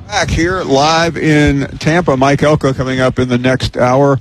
Back here live in Tampa. Mike Elko coming up in the next hour.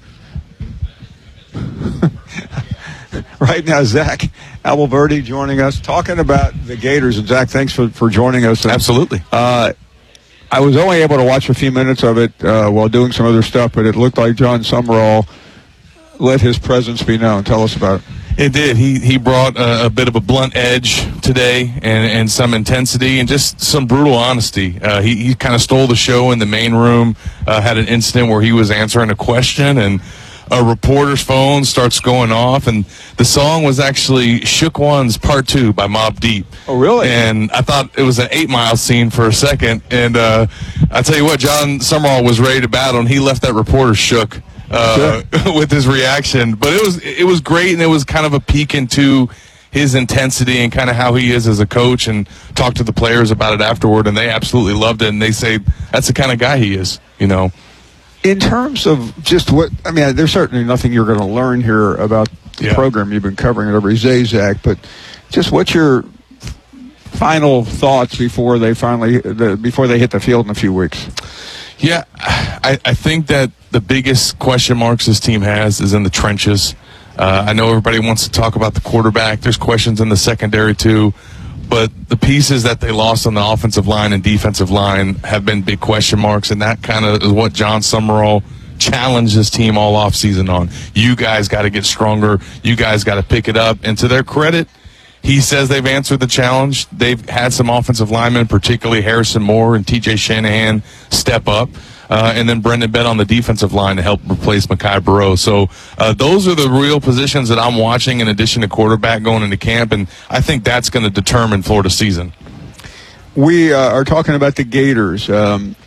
Right now, Zach Abolverdi joining us, talking about the Gators. And Zach, thanks for joining us. Absolutely. I was only able to watch a few minutes of it while doing some other stuff, but it looked like John Summerall let his presence be known. Tell us about it. It did. He brought a bit of a blunt edge today and some intensity and just some brutal honesty. He kind of stole the show in the main room, had an incident where he was answering a question and a reporter's phone starts going off, and the song was actually Shook Ones Part 2 by Mobb Deep. Oh, really? And I thought it was an 8 Mile scene for a second, and I tell you what, John Summerall was ready to battle, and he left that reporter shook with his reaction. But it was great, and it was kind of a peek into his intensity and kind of how he is as a coach, and talked to the players about it afterward, and they absolutely loved it, and they say that's the kind of guy he is, you know. In terms of just there's certainly nothing you're going to learn here about the program. You've been covering it every day, Zach, but just what's your final thoughts before they hit the field in a few weeks? Yeah, I think that the biggest question marks this team has is in the trenches. I know everybody wants to talk about the quarterback. There's questions in the secondary too. But the pieces that they lost on the offensive line and defensive line have been big question marks, and that kind of is what John Summerall challenged his team all offseason on. You guys got to get stronger. You guys got to pick it up. And to their credit, he says they've answered the challenge. They've had some offensive linemen, particularly Harrison Moore and T.J. Shanahan, step up. And then Brendan Bett on the defensive line to help replace Mekhi Burrow. So those are the real positions that I'm watching in addition to quarterback going into camp, and I think that's going to determine Florida's season. We are talking about the Gators.